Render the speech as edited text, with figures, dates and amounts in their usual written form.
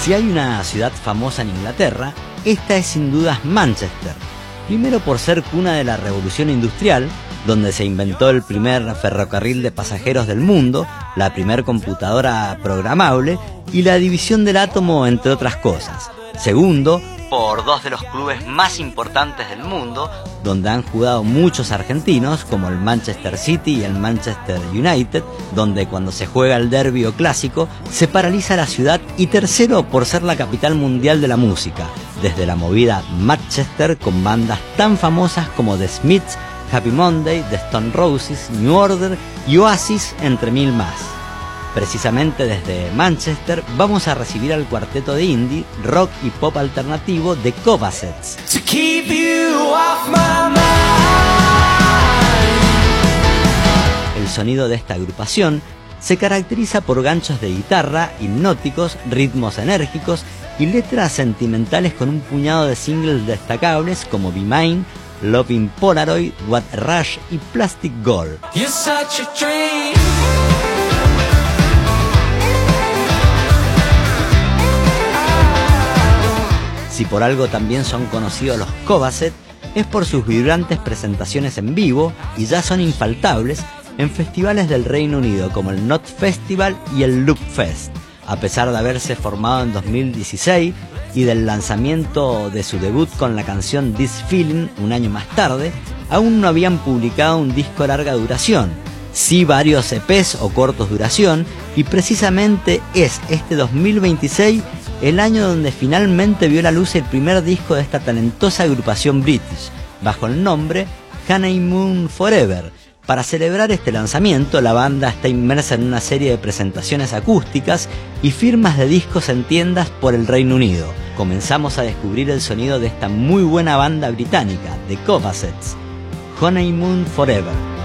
Si hay una ciudad famosa en Inglaterra, esta es sin dudas Manchester. Primero por ser cuna de la revolución industrial, donde se inventó el primer ferrocarril de pasajeros del mundo, la primer computadora programable y la división del átomo, entre otras cosas. Segundo, por dos de los clubes más importantes del mundo, donde han jugado muchos argentinos, como el Manchester City y el Manchester United, donde cuando se juega el derbi o clásico, se paraliza la ciudad. Y tercero, por ser la capital mundial de la música, desde la movida Manchester, con bandas tan famosas como The Smiths, Happy Monday, The Stone Roses, New Order y Oasis, entre mil más. Precisamente desde Manchester vamos a recibir al cuarteto de indie, rock y pop alternativo de Cobassets. El sonido de esta agrupación se caracteriza por ganchos de guitarra hipnóticos, ritmos enérgicos y letras sentimentales con un puñado de singles destacables como Be Mine, Love in Polaroid, What a Rush y Plastic Gold. Si por algo también son conocidos los Cobassets, es por sus vibrantes presentaciones en vivo, y ya son infaltables en festivales del Reino Unido como el Knot Festival y el Loop Fest. A pesar de haberse formado en 2016 y del lanzamiento de su debut con la canción This Feeling un año más tarde, aún no habían publicado un disco de larga duración, sí varios EPs o cortos duración, y precisamente es este 2026 el año donde finalmente vio la luz el primer disco de esta talentosa agrupación british, bajo el nombre Honeymoon Forever. Para celebrar este lanzamiento, la banda está inmersa en una serie de presentaciones acústicas y firmas de discos en tiendas por el Reino Unido. Comenzamos a descubrir el sonido de esta muy buena banda británica, The Cobassets, Honeymoon Forever.